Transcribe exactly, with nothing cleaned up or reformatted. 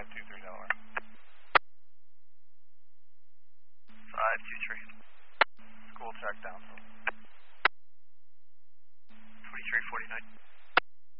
five two three Delaware. five two three. School check down.